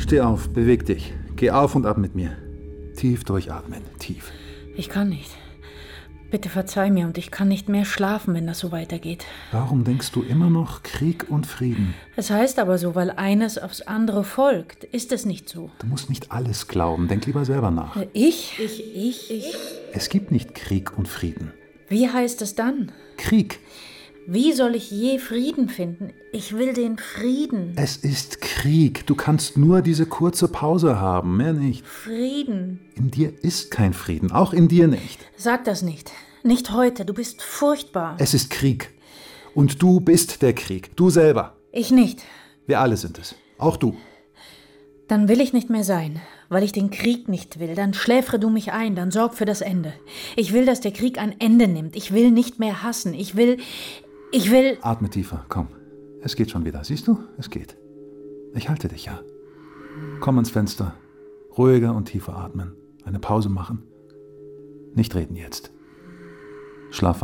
Steh auf, beweg dich. Geh auf und ab mit mir. Tief durchatmen, tief. Ich kann nicht. Bitte verzeih mir, und ich kann nicht mehr schlafen, wenn das so weitergeht. Warum denkst du immer noch Krieg und Frieden? Es heißt aber so, weil eines aufs andere folgt. Ist es nicht so? Du musst nicht alles glauben. Denk lieber selber nach. Ich? Es gibt nicht Krieg und Frieden. Wie heißt es dann? Krieg. Wie soll ich je Frieden finden? Ich will den Frieden. Es ist Krieg. Du kannst nur diese kurze Pause haben, mehr nicht. Frieden. In dir ist kein Frieden, auch in dir nicht. Sag das nicht. Nicht heute. Du bist furchtbar. Es ist Krieg. Und du bist der Krieg. Du selber. Ich nicht. Wir alle sind es. Auch du. Dann will ich nicht mehr sein, weil ich den Krieg nicht will. Dann schläfre du mich ein, dann sorg für das Ende. Ich will, dass der Krieg ein Ende nimmt. Ich will nicht mehr hassen. Ich will... Atme tiefer, komm. Es geht schon wieder. Siehst du? Es geht. Ich halte dich ja. Komm ans Fenster. Ruhiger und tiefer atmen. Eine Pause machen. Nicht reden jetzt. Schlaf weiter.